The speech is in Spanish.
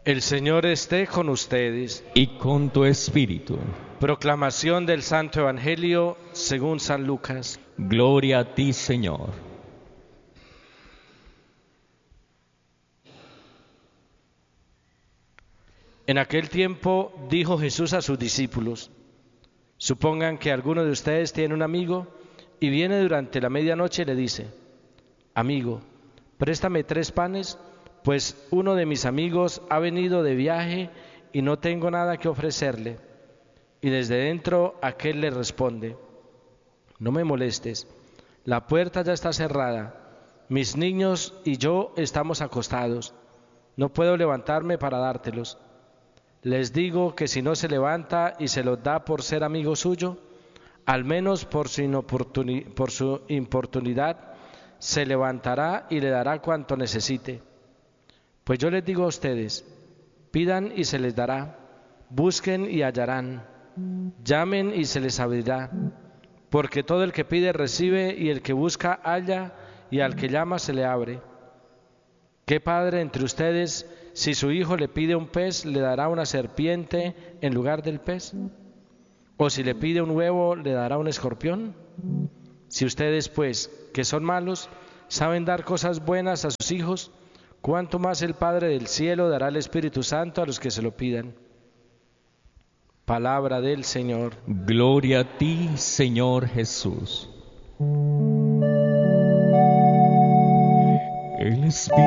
El Señor esté con ustedes. Y con tu espíritu. Proclamación del Santo Evangelio según San Lucas. Gloria a ti, Señor. En aquel tiempo dijo Jesús a sus discípulos: Supongan que alguno de ustedes tiene un amigo y viene durante la medianoche y le dice: Amigo, préstame 3 panes, pues uno de mis amigos ha venido de viaje y no tengo nada que ofrecerle. Y desde dentro aquel le responde: No me molestes, la puerta ya está cerrada, mis niños y yo estamos acostados, no puedo levantarme para dártelos. Les digo que si no se levanta y se los da por ser amigo suyo, al menos por su importunidad, se levantará y le dará cuanto necesite. Pues yo les digo a ustedes: pidan y se les dará, busquen y hallarán, llamen y se les abrirá, porque todo el que pide recibe, y el que busca halla, y al que llama se le abre. ¿Qué padre entre ustedes, si su hijo le pide un pez, le dará una serpiente en lugar del pez? ¿O si le pide un huevo, le dará un escorpión? Si ustedes, pues, que son malos, saben dar cosas buenas a sus hijos, ¿cuánto más el Padre del cielo dará el Espíritu Santo a los que se lo pidan? Palabra del Señor. Gloria a ti, Señor Jesús. El Espíritu